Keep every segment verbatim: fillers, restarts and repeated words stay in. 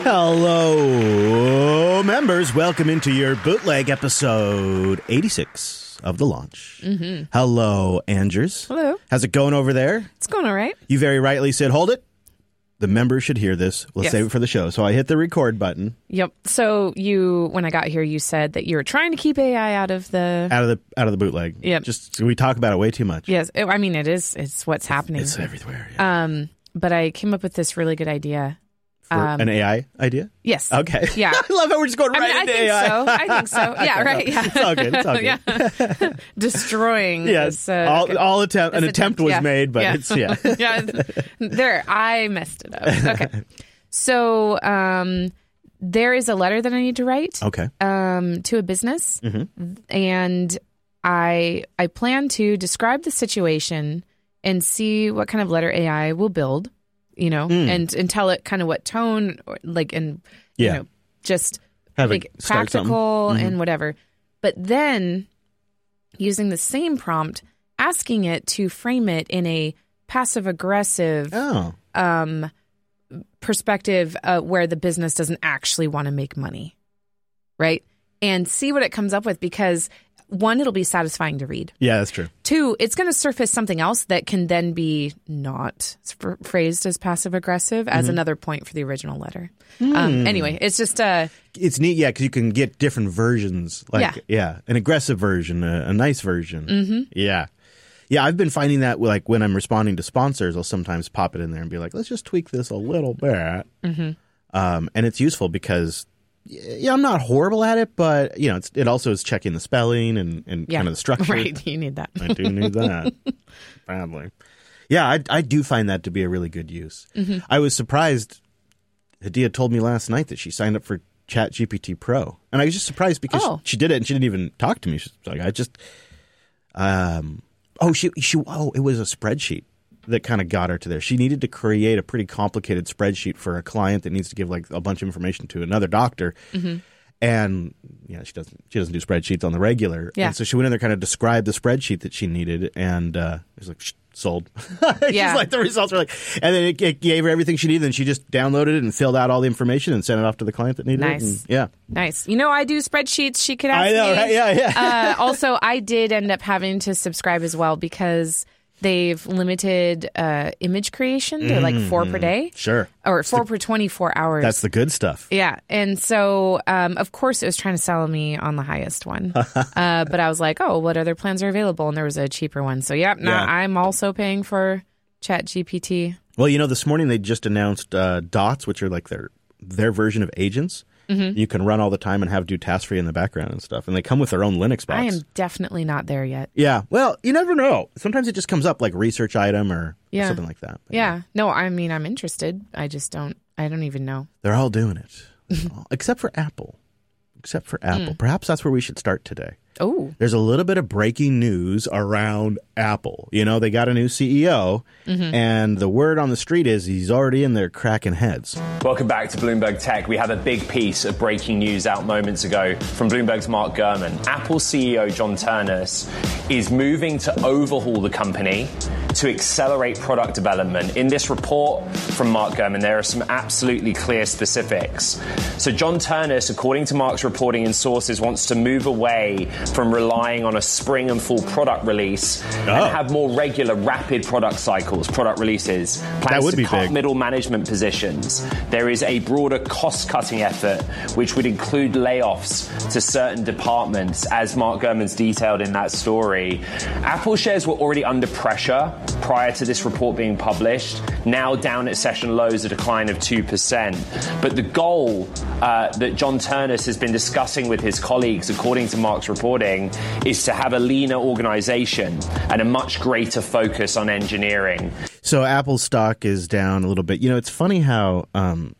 Hello, members. Welcome into your bootleg episode eighty-six of The Launch. Mm-hmm. Hello, Andrews. Hello. How's it going over there? It's going all right. You very rightly said, hold it. The members should hear this. Let's Yes. save it for the show. So I hit the record button. Yep. So you, when I got here, you said that you were trying to keep A I out of the... Out of the out of the bootleg. Yep. Just we talk about it way too much. Yes. I mean, it is. It's what's happening. It's everywhere. Yeah. Um, but I came up with this really good idea. For um, an A I idea? Yes. Okay. Yeah. I love how we're just going I right mean, into I think A I. so. I think so. Yeah, Okay, right. no. Yeah. It's all good. It's all good. Yeah. Destroying. Yes. This, uh, all okay. all attempt, an This attempt was yeah. made, but yeah. it's, yeah. yeah. There, I messed it up. Okay. So um, there is a letter that I need to write. Okay. Um, to a business. Mm-hmm. And I I plan to describe the situation and see what kind of letter A I will build, you know, Mm. and, and tell it kind of what tone, or like, and, Yeah. you know, just Have like it start something. practical Mhm. and whatever. But then using the same prompt, asking it to frame it in a passive aggressive Oh. um, perspective uh, where the business doesn't actually want to make money, right? And see what it comes up with, because one, it'll be satisfying to read. Yeah, that's true. Two, it's going to surface something else that can then be not ph- phrased as passive aggressive as Mm-hmm. another point for the original letter. Hmm. Um, anyway, it's just uh, It's neat, yeah, because you can get different versions. Like, Yeah. yeah, an aggressive version, a, a nice version. Mm-hmm. Yeah. Yeah, I've been finding that, like, when I'm responding to sponsors, I'll sometimes pop it in there and be like, let's just tweak this a little bit. Mm-hmm. Um, and it's useful because, yeah, I'm not horrible at it, but, you know, it's, it also is checking the spelling and, and yeah, kind of the structure. right. You need that. I do need that badly. Yeah, I, I do find that to be a really good use. Mm-hmm. I was surprised. Hadia told me last night that she signed up for ChatGPT Pro, and I was just surprised because Oh. she did it and she didn't even talk to me. She's like, I just, um, oh, she, she, oh, it was a spreadsheet that kind of got her to there. She needed to create a pretty complicated spreadsheet for a client that needs to give like a bunch of information to another doctor. Mm-hmm. And yeah, she doesn't. She doesn't do spreadsheets on the regular. Yeah. And so she went in there, kind of described the spreadsheet that she needed, and uh, it was like Shh, sold. Yeah. She's like, the results are like, and then it, it gave her everything she needed, and she just downloaded it and filled out all the information and sent it off to the client that needed Nice. it. And, yeah, Nice. You know, I do spreadsheets. She could ask I know, me. right? Yeah, yeah. uh, also, I did end up having to subscribe as well because they've limited uh, image creation to like four per day. Sure. Or four per twenty-four hours. That's the good stuff. Yeah. And so, um, of course, it was trying to sell me on the highest one. uh, but I was like, oh, what other plans are available? And there was a cheaper one. So, yeah, no, Yeah. I'm also paying for ChatGPT. Well, you know, this morning they just announced uh, Dots, which are like their their version of agents. Mm-hmm. You can run all the time and have do tasks for you in the background and stuff. And they come with their own Linux box. I am definitely not there yet. Yeah. Well, you never know. Sometimes it just comes up like research item or, or Yeah. something like that. But Yeah. No, I mean, I'm interested. I just don't, I don't even know. They're all doing it. Except for Apple. Except for Apple. Perhaps that's where we should start today. Oh. There's a little bit of breaking news around Apple. You know, they got a new C E O, and the word on the street is he's already in there cracking heads. Welcome back to Bloomberg Tech. We have a big piece of breaking news out moments ago from Bloomberg's Mark Gurman. Apple C E O John Ternus is moving to overhaul the company to accelerate product development. In this report from Mark Gurman, there are some absolutely clear specifics. So John Ternus, according to Mark's reporting and sources, wants to move away from relying on a spring and fall product release Oh. and have more regular, rapid product cycles, product releases. Plans would to be cut big. middle management positions. There is a broader cost-cutting effort, which would include layoffs to certain departments, as Mark Gurman's detailed in that story. Apple shares were already under pressure prior to this report being published, now down at session lows, a decline of two percent. But the goal uh, that John Ternus has been discussing with his colleagues, according to Mark's reporting, is to have a leaner organization and a much greater focus on engineering. So Apple's stock is down a little bit. You know, it's funny how um,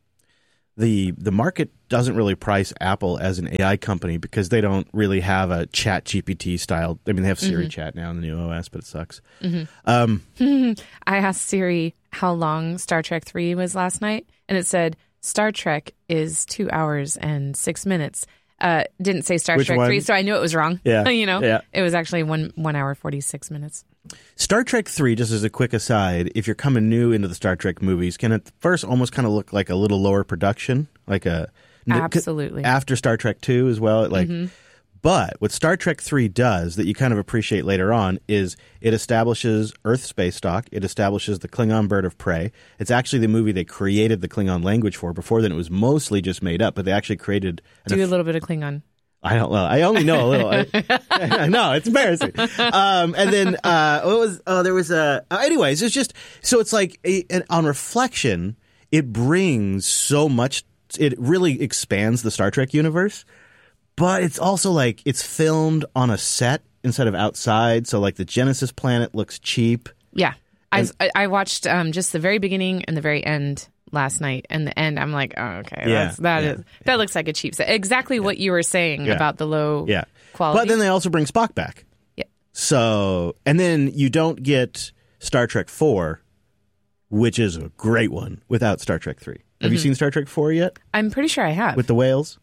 the the market doesn't really price Apple as an A I company because they don't really have a Chat G P T style. I mean, they have Siri Mm-hmm. Chat now in the new O S, but it sucks. Mm-hmm. Um, I asked Siri how long Star Trek three was last night, and it said Star Trek is two hours and six minutes. Uh, didn't say Star Which Trek one? three, so I knew it was wrong. Yeah, you know, yeah. it was actually one one hour forty six minutes. Star Trek three, just as a quick aside, if you're coming new into the Star Trek movies, can at first almost kind of look like a little lower production, like a absolutely after Star Trek two as well. Like, mm-hmm. But what Star Trek three does that you kind of appreciate later on is it establishes Earth space dock. It establishes the Klingon bird of prey. It's actually the movie they created the Klingon language for. Before then, it was mostly just made up, but they actually created. Do a little bit of Klingon. I don't know. I only know a little. I, no, it's embarrassing. Um, and then uh, what was? Oh, there was a. Uh, anyways, it's just so it's like a, an, on reflection, it brings so much. It really expands the Star Trek universe, but it's also like it's filmed on a set instead of outside. So like the Genesis planet looks cheap. Yeah, and, I I watched um, just the very beginning and the very end last night, and the end I'm like, oh, okay, yeah, that's, that yeah, is yeah. that looks like a cheap set. Exactly yeah. what you were saying yeah. about the low yeah. quality. But then they also bring Spock back. Yeah. So and then you don't get Star Trek four, which is a great one, without Star Trek three. Have mm-hmm. you seen Star Trek four yet? I'm pretty sure I have. With the whales?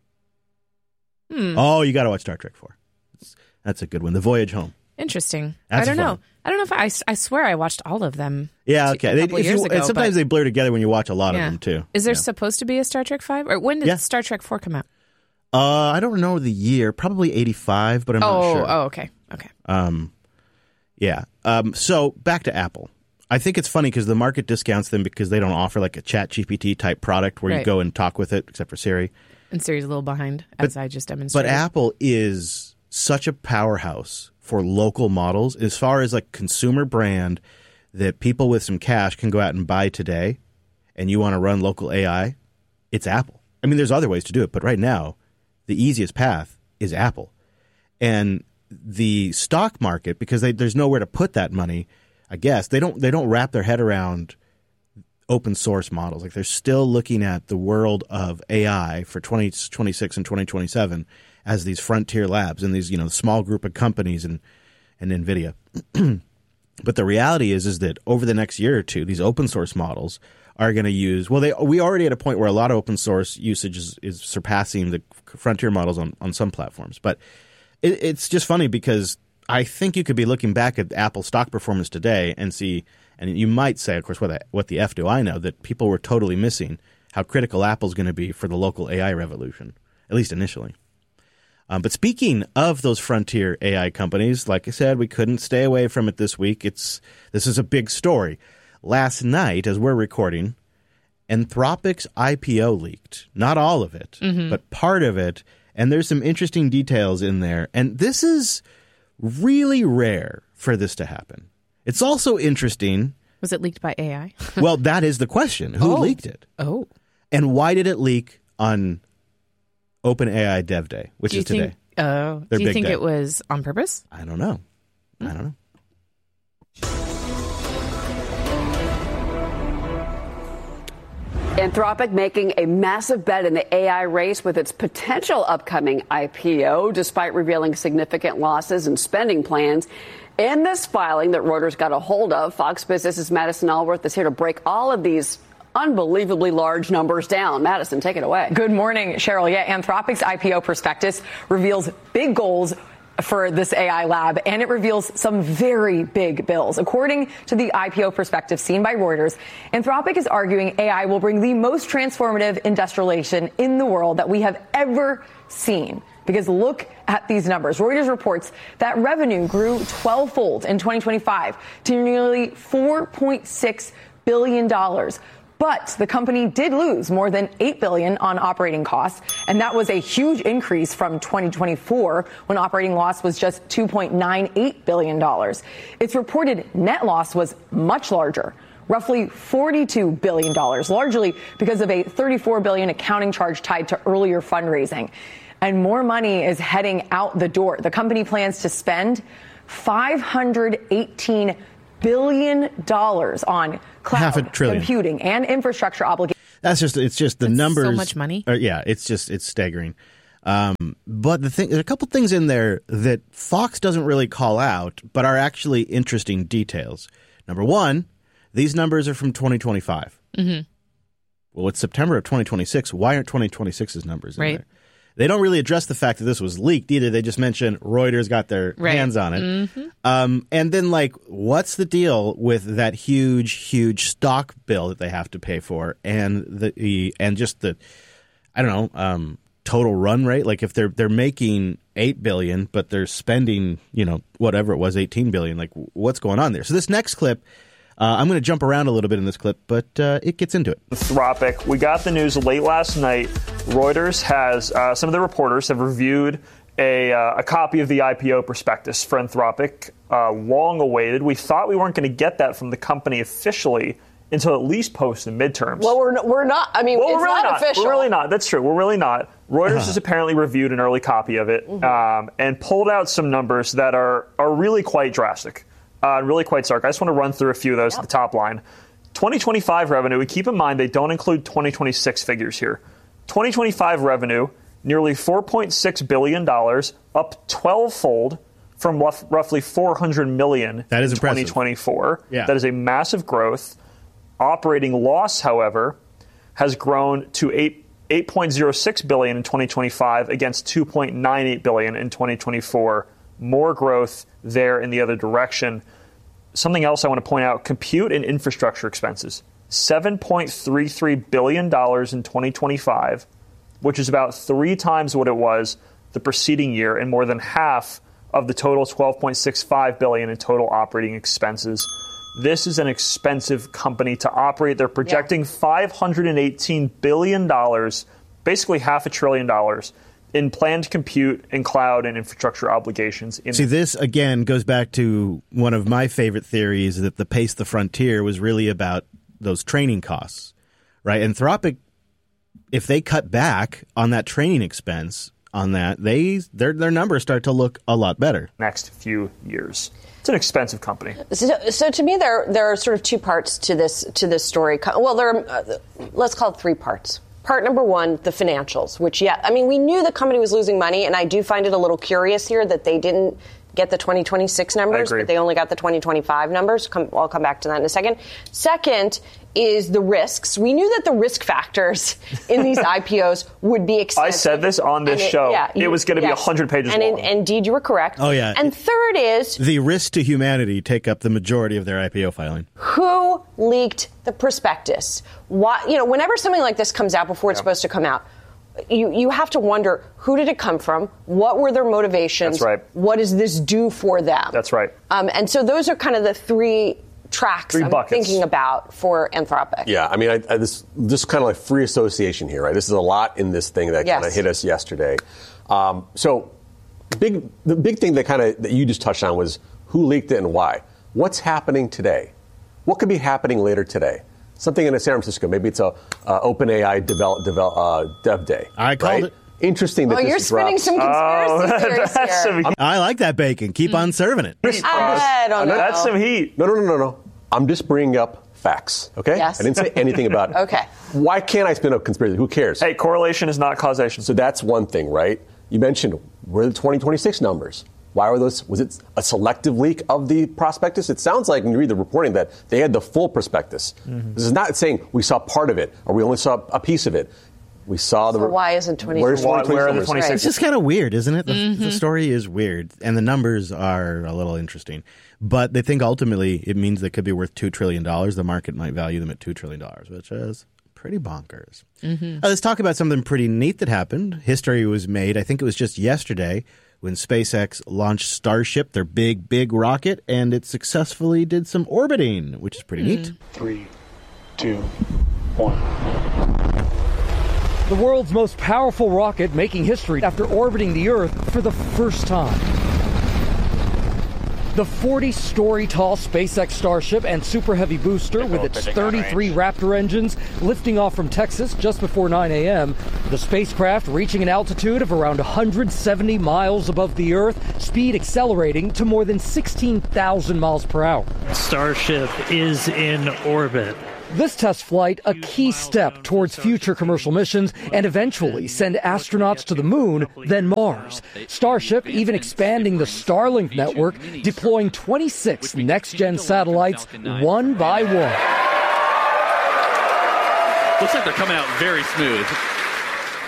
Hmm. Oh, you got to watch Star Trek four. That's a good one. The Voyage Home. Interesting. That's I don't fun. know. I don't know if I, I swear I watched all of them. Yeah, okay. A couple They, if years you, ago, and sometimes but, they blur together when you watch a lot yeah. of them, too. Is there yeah. supposed to be a Star Trek five? Or when did yeah. Star Trek four come out? Uh, I don't know the year. Probably eighty-five, but I'm oh, not sure. Oh, okay. Okay. Um, yeah. Um, so back to Apple. I think it's funny because the market discounts them because they don't offer like a Chat G P T type product where right. you go and talk with it, except for Siri. And Siri's a little behind, as but, I just But demonstrated. Apple is such a powerhouse for local models as far as like consumer brand that people with some cash can go out and buy today, and you want to run local A I, it's Apple. I mean, there's other ways to do it, but right now, the easiest path is Apple. And the stock market, because they, there's nowhere to put that money, I guess, they don't they don't wrap their head around open source models. Like they're still looking at the world of A I for twenty twenty-six and twenty twenty-seven as these frontier labs and these, you know, small group of companies and, and NVIDIA. But the reality is is that over the next year or two, these open source models are going to use, well, they we already at a point where a lot of open source usage is, is surpassing the frontier models on, on some platforms. But it, it's just funny because I think you could be looking back at Apple stock performance today and see, and you might say, of course, what the, what the F do I know, that people were totally missing how critical Apple's going to be for the local A I revolution, at least initially. Um, but speaking of those frontier A I companies, like I said, we couldn't stay away from it this week. It's this is a big story. Last night, as we're recording, Anthropic's I P O leaked. Not all of it, mm-hmm. but part of it. And there's some interesting details in there. And this is really rare for this to happen. It's also interesting. Was it leaked by A I? Well, that is the question. Who oh. leaked it? Oh. And why did it leak on OpenAI Dev Day, which do you is today? Think, oh. Their do you big think day. It was on purpose? I don't know. Mm. I don't know. Anthropic making a massive bet in the A I race with its potential upcoming I P O, despite revealing significant losses and spending plans. In this filing that Reuters got a hold of, Fox Business's Madison Allworth is here to break all of these unbelievably large numbers down. Madison, take it away. Good morning, Cheryl. Yeah, Anthropic's I P O prospectus reveals big goals for this A I lab, and it reveals some very big bills. According to the I P O perspective seen by Reuters, Anthropic is arguing A I will bring the most transformative industrialization in the world that we have ever seen. Because look at these numbers. Reuters reports that revenue grew twelve-fold in twenty twenty-five to nearly four point six billion dollars. But the company did lose more than eight billion dollars on operating costs, and that was a huge increase from twenty twenty-four, when operating loss was just two point nine eight billion dollars. Its reported net loss was much larger, roughly forty-two billion dollars, largely because of a thirty-four billion dollars accounting charge tied to earlier fundraising. And more money is heading out the door. The company plans to spend five hundred eighteen billion dollars on cloud Half a trillion. computing and infrastructure obligations. That's just, it's just the That's numbers. so much money. Are, yeah, it's just, it's staggering. Um, but the thing, there's a couple things in there that Fox doesn't really call out, but are actually interesting details. Number one, these numbers are from twenty twenty-five. Mm-hmm. Well, it's September of twenty twenty-six. Why aren't twenty twenty-six's numbers in right. there? They don't really address the fact that this was leaked either. They just mention Reuters got their right. hands on it. Mm-hmm. Um, and then, like, what's the deal with that huge, huge stock bill that they have to pay for, and the, the and just the, I don't know, um, total run rate? Like, if they're they're making eight billion dollars, but they're spending, you know, whatever it was, eighteen billion dollars. Like, what's going on there? So this next clip. Uh, I'm going to jump around a little bit in this clip, but uh, it gets into it. Anthropic. We got the news late last night. Reuters has, uh, some of the reporters have reviewed a, uh, a copy of the I P O prospectus for Anthropic, uh, long awaited. We thought we weren't going to get that from the company officially until at least post the midterms. Well, we're, we're not. I mean, well, it's we're really not, not official. We're really not. That's true. We're really not. Reuters Uh-huh. has apparently reviewed an early copy of it mm-hmm. um, and pulled out some numbers that are, are really quite drastic. Uh, really quite stark. I just want to run through a few of those yep. at the top line. twenty twenty-five revenue, we keep in mind they don't include twenty twenty-six figures here. twenty twenty-five revenue, nearly four point six billion dollars, up twelve-fold from rough, roughly four hundred million dollars that is in impressive. twenty twenty-four. Yeah. That is a massive growth. Operating loss, however, has grown to eight eight point oh six billion dollars in twenty twenty-five against two point nine eight billion dollars in twenty twenty-four. More growth there in the other direction. Something else I want to point out, compute and infrastructure expenses. seven point three three billion dollars in twenty twenty-five, which is about three times what it was the preceding year and more than half of the total twelve point six five billion dollars in total operating expenses. This is an expensive company to operate. They're projecting yeah. five hundred eighteen billion dollars, basically half a trillion dollars, in planned compute and cloud and infrastructure obligations. In See, this, again, goes back to one of my favorite theories that the Pace the Frontier was really about those training costs, right? Anthropic, if they cut back on that training expense on that, they their their numbers start to look a lot better. Next few years. It's an expensive company. So, so to me, there there are sort of two parts to this to this story. Well, there are, uh, let's call it three parts. Part number one, the financials, which, yeah, I mean, we knew the company was losing money, and I do find it a little curious here that they didn't get the twenty twenty-six numbers, but they only got the twenty twenty-five numbers. Come, I'll come back to that in a second. Second is the risks. We knew that the risk factors in these I P Os would be extensive. I said this on this it, show. Yeah, it was going to yes. be one hundred pages and long. In, indeed, you were correct. Oh, yeah. And third is... the risk to humanity take up the majority of their I P O filing. Who leaked the prospectus? Why, you know, whenever something like this comes out before it's yeah. supposed to come out, you, you have to wonder, who did it come from? What were their motivations? That's right. What does this do for them? That's right. Um, and so those are kind of the three tracks three I'm buckets. thinking about for Anthropic. Yeah, I mean, I, I, this this kind of like free association here, right? This is a lot in this thing that yes. kind of hit us yesterday. Um, so big, the big thing that kind of that you just touched on was who leaked it and why. What's happening today? What could be happening later today? Something in San Francisco. Maybe it's a uh, OpenAI develop, develop, uh, Dev Day. I called right? it. Interesting that oh, this you're spinning drops. some conspiracy oh, theories that's here. some, I like that bacon. Keep on serving it. I don't know. That's some heat. No, no, no, no, no. I'm just bringing up facts, okay? Yes. I didn't say anything about it. Okay. Why can't I spin up conspiracy? Who cares? Hey, correlation is not causation. So that's one thing, right? You mentioned, where are the twenty twenty-six numbers? Why were those? Was it a selective leak of the prospectus? It sounds like when you read the reporting that they had the full prospectus. Mm-hmm. This is not saying we saw part of it or we only saw a piece of it. We saw the. So why isn't twenty? Where's why, where are the twenty-six? Right. It's just kind of weird, isn't it? The, Mm-hmm. the story is weird, and the numbers are a little interesting. But they think ultimately it means they could be worth two trillion dollars. The market might value them at two trillion dollars, which is pretty bonkers. Mm-hmm. Uh, let's talk about something pretty neat that happened. History was made, I think it was just yesterday, when SpaceX launched Starship, their big, big rocket, and it successfully did some orbiting, which is pretty mm. neat. Three, two, one. The world's most powerful rocket making history after orbiting the Earth for the first time. The forty-story tall SpaceX Starship and Super Heavy booster with its thirty-three Raptor engines lifting off from Texas just before nine a.m. The spacecraft reaching an altitude of around one hundred seventy miles above the Earth, speed accelerating to more than sixteen thousand miles per hour. Starship is in orbit. This test flight, a key step towards future commercial missions and eventually send astronauts to the moon, then Mars. Starship even expanding the Starlink network, deploying twenty-six next-gen satellites one by one. Looks like they're coming out very smooth.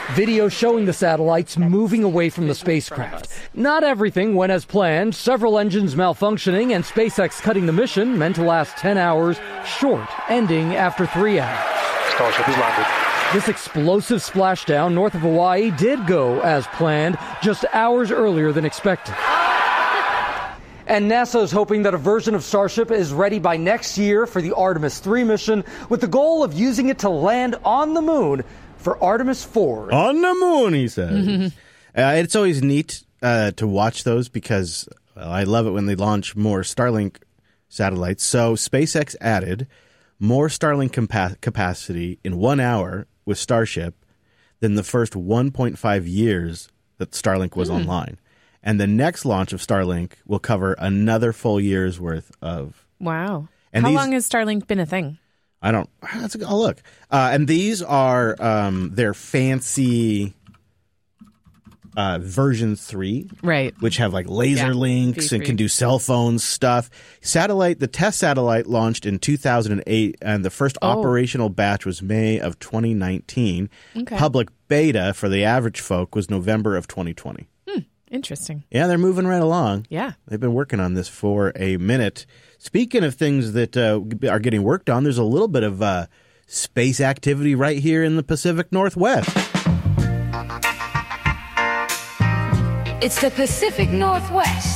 Video showing the satellites moving away from the spacecraft. Not everything went as planned. Several engines malfunctioning and SpaceX cutting the mission meant to last ten hours short, ending after three hours. Starship is landed. This explosive splashdown north of Hawaii did go as planned, just hours earlier than expected. And NASA is hoping that a version of Starship is ready by next year for the Artemis three mission, with the goal of using it to land on the moon for Artemis four. On the moon, he says. Mm-hmm. Uh, it's always neat uh, to watch those because well, I love it when they launch more Starlink satellites. So SpaceX added more Starlink compa- capacity in one hour with Starship than the first one point five years that Starlink was mm. online. And the next launch of Starlink will cover another full year's worth of... Wow. And How these, long has Starlink been a thing? I don't... That's a, I'll look. Uh, and these are um, their fancy uh, version three. Right. Which have like laser yeah, links V three. And can do cell phone stuff. Satellite, the test satellite launched in two thousand eight, and the first oh. operational batch was May of twenty nineteen. Okay. Public beta for the average folk was November of twenty twenty. Hmm. Interesting. Yeah, they're moving right along. Yeah. They've been working on this for a minute. Speaking of things that uh, are getting worked on, there's a little bit of uh, space activity right here in the Pacific Northwest. It's the Pacific Northwest.